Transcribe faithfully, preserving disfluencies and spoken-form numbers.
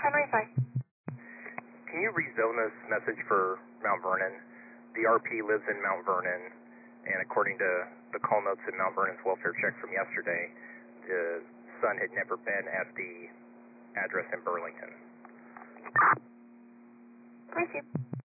primary five. Can you rezone this message for Mount Vernon? The R P lives in Mount Vernon, and according to the call notes in Mount Vernon's welfare check from yesterday, the son had never been at the address in Burlington. Thank you.